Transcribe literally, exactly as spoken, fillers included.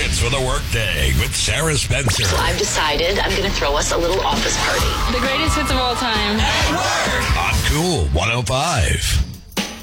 Moments for the Workday with Sarah Spencer. I've decided I'm going to throw us a little office party. The greatest hits of all time. On Cool one oh five.